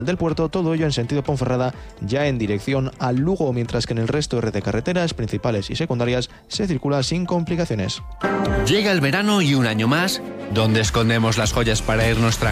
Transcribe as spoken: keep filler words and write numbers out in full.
del puerto, todo ello en sentido Ponferrada, ya en dirección al Lugo, mientras que en el resto de red de carreteras principales y secundarias se circula sin complicaciones. Llega el verano y un año más, ¿dónde escondemos las joyas para irnos tranquilos?